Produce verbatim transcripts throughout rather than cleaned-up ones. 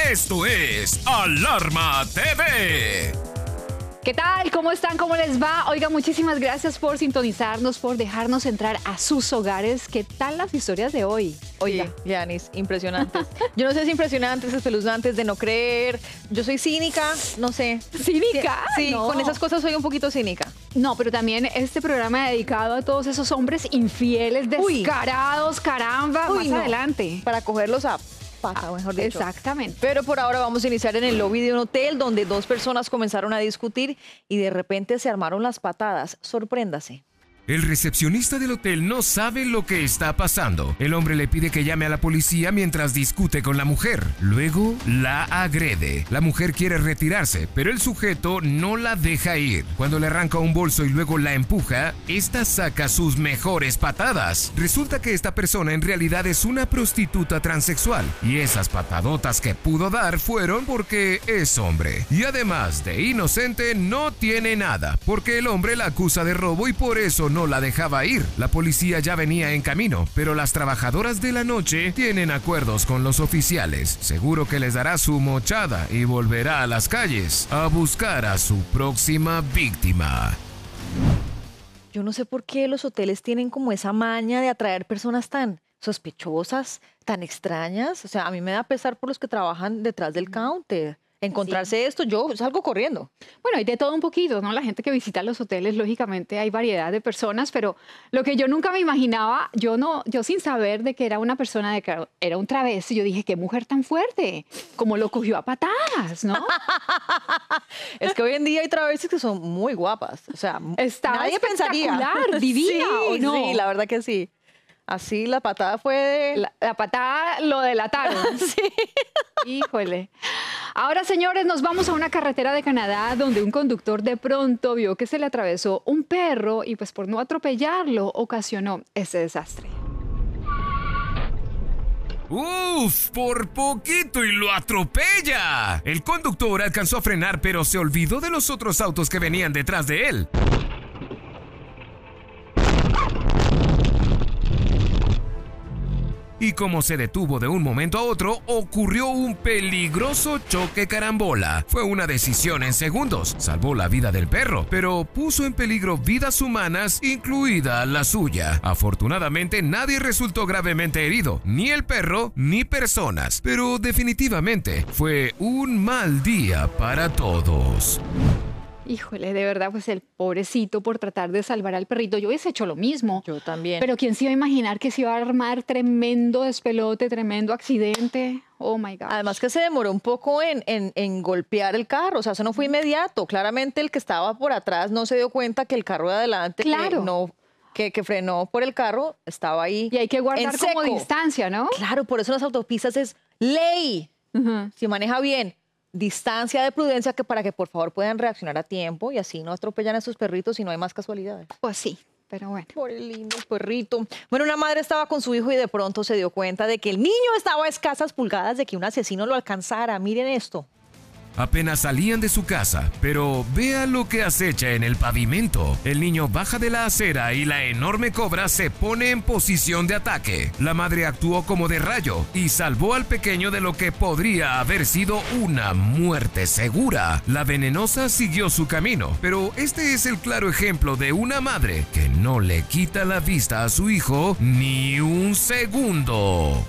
Esto es Alarma T V. ¿Qué tal? ¿Cómo están? ¿Cómo les va? Oiga, muchísimas gracias por sintonizarnos, por dejarnos entrar a sus hogares. ¿Qué tal las historias de hoy? Oiga, sí, Yanis, impresionantes. Yo no sé si impresionantes, espeluznantes, de no creer. Yo soy cínica, no sé. ¿Cínica? Sí, no. Con esas cosas soy un poquito cínica. No, pero también este programa dedicado a todos esos hombres infieles, descarados, Uy. caramba, Uy, más no. adelante. Para cogerlos a pata, mejor dicho. Exactamente. Pero por ahora vamos a iniciar en el lobby de un hotel donde dos personas comenzaron a discutir y de repente se armaron las patadas. Sorpréndase. El recepcionista del hotel no sabe lo que está pasando. El hombre le pide que llame a la policía mientras discute con la mujer. Luego la agrede. La mujer quiere retirarse, pero el sujeto no la deja ir. Cuando le arranca un bolso y luego la empuja, esta saca sus mejores patadas. Resulta que esta persona en realidad es una prostituta transexual. Y esas patadotas que pudo dar fueron porque es hombre. Y además de inocente, no tiene nada, porque el hombre la acusa de robo y por eso no la dejaba ir. La policía ya venía en camino, pero las trabajadoras de la noche tienen acuerdos con los oficiales. Seguro que les dará su mochada y volverá a las calles a buscar a su próxima víctima. Yo no sé por qué los hoteles tienen como esa maña de atraer personas tan sospechosas, tan extrañas. O sea, a mí me da pesar por los que trabajan detrás del counter. Encontrarse sí. esto, yo salgo corriendo. Bueno, hay de todo un poquito, ¿no? La gente que visita los hoteles, lógicamente hay variedad de personas, pero lo que yo nunca me imaginaba, yo no, yo sin saber de que era una persona, de que era un travesti, yo dije, qué mujer tan fuerte, como lo cogió a patadas, ¿no? Es que hoy en día hay travestis que son muy guapas, o sea, Estaba nadie pensaría. Divina, sí, ¿o no? Sí, la verdad que sí. Así la patada fue de... La, la patada lo delataron. Sí. Híjole. Ahora, señores, nos vamos a una carretera de Canadá donde un conductor de pronto vio que se le atravesó un perro y pues por no atropellarlo ocasionó ese desastre. ¡Uf! Por poquito y lo atropella. El conductor alcanzó a frenar, pero se olvidó de los otros autos que venían detrás de él. Y como se detuvo de un momento a otro, ocurrió un peligroso choque carambola. Fue una decisión en segundos. Salvó la vida del perro, pero puso en peligro vidas humanas, incluida la suya. Afortunadamente, nadie resultó gravemente herido, ni el perro, ni personas. Pero definitivamente fue un mal día para todos. Híjole, de verdad, pues el pobrecito por tratar de salvar al perrito. Yo hubiese hecho lo mismo. Yo también. Pero ¿quién se iba a imaginar que se iba a armar tremendo despelote, tremendo accidente? Oh, my God. Además que se demoró un poco en, en, en golpear el carro. O sea, eso no fue inmediato. Claramente el que estaba por atrás no se dio cuenta que el carro de adelante claro. que, no, que, que frenó por el carro estaba ahí. Y hay que guardar como distancia, ¿no? Claro, por eso en las autopistas es ley. Uh-huh. Si maneja bien. Distancia de prudencia que para que por favor puedan reaccionar a tiempo y así no atropellan a sus perritos y no hay más casualidades. Pues sí, pero bueno. Por el lindo perrito. Bueno, una madre estaba con su hijo y de pronto se dio cuenta de que el niño estaba a escasas pulgadas de que un asesino lo alcanzara. Miren esto. Apenas salían de su casa, pero vea lo que acecha en el pavimento. El niño baja de la acera y la enorme cobra se pone en posición de ataque. La madre actuó como de rayo y salvó al pequeño de lo que podría haber sido una muerte segura. La venenosa siguió su camino, pero este es el claro ejemplo de una madre que no le quita la vista a su hijo ni un segundo.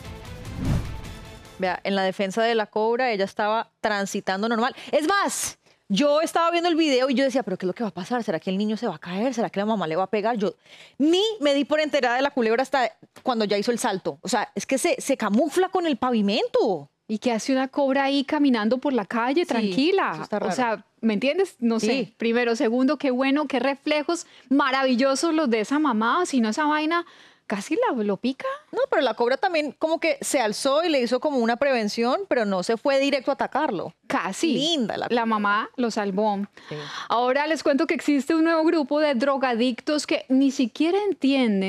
Vea, en la defensa de la cobra, ella estaba transitando normal. Es más, yo estaba viendo el video y yo decía, ¿pero qué es lo que va a pasar? ¿Será que el niño se va a caer? ¿Será que la mamá le va a pegar? Yo ni me di por enterada de la culebra hasta cuando ya hizo el salto. O sea, es que se, se camufla con el pavimento. ¿Y qué hace una cobra ahí caminando por la calle, sí, tranquila? Eso está raro. O sea, ¿me entiendes? No sí. sé. Primero, segundo, qué bueno, qué reflejos maravillosos los de esa mamá. Si no, esa vaina... ¿Casi la, lo pica? No, pero la cobra también como que se alzó y le hizo como una prevención, pero no se fue directo a atacarlo. Casi. Linda la La mamá lo salvó. Sí. Ahora les cuento que existe un nuevo grupo de drogadictos que ni siquiera entienden